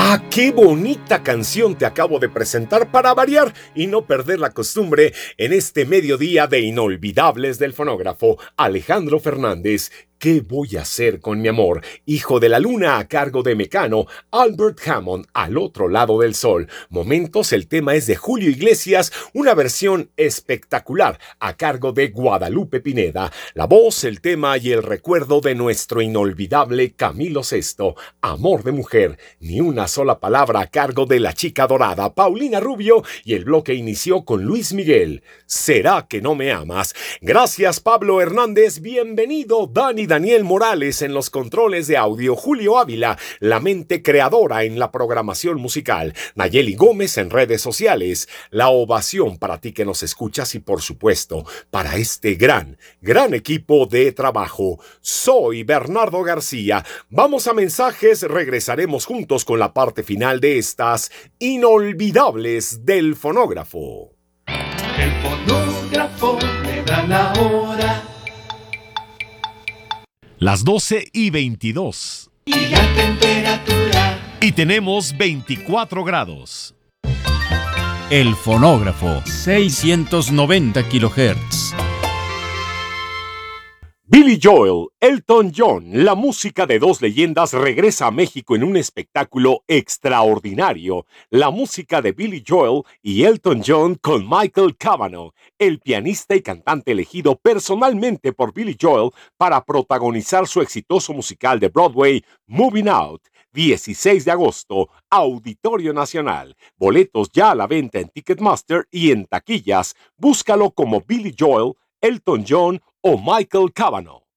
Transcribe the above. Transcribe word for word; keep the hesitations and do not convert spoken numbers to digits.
¡Ah, qué bonita canción te acabo de presentar para variar y no perder la costumbre en este mediodía de Inolvidables del Fonógrafo! Alejandro Fernández, ¿qué voy a hacer con mi amor? Hijo de la Luna, a cargo de Mecano. Albert Hammond, Al otro lado del sol. Momentos, el tema es de Julio Iglesias, una versión espectacular a cargo de Guadalupe Pineda. La voz, el tema y el recuerdo de nuestro inolvidable Camilo Sesto. Amor de mujer, ni una sola palabra, a cargo de La Chica Dorada, Paulina Rubio, y el bloque inició con Luis Miguel. ¿Será que no me amas? Gracias, Pablo Hernández. Bienvenido, Dani Daniel Morales en los controles de audio, Julio Ávila, la mente creadora en la programación musical, Nayeli Gómez en redes sociales. La ovación para ti que nos escuchas y, por supuesto, para este gran, gran equipo de trabajo. Soy Bernardo García. Vamos a mensajes, regresaremos juntos con la parte final de estas Inolvidables del Fonógrafo. El fonógrafo me da la hora. Las doce y veintidós. Y la temperatura. Y tenemos veinticuatro grados. El fonógrafo, seiscientos noventa kilohertz. Billy Joel, Elton John, la música de dos leyendas regresa a México en un espectáculo extraordinario. La música de Billy Joel y Elton John con Michael Cavanaugh, el pianista y cantante elegido personalmente por Billy Joel para protagonizar su exitoso musical de Broadway, Moving Out. dieciséis de agosto, Auditorio Nacional. Boletos ya a la venta en Ticketmaster y en taquillas. Búscalo como Billy Joel, Elton John o Michael Cavanaugh.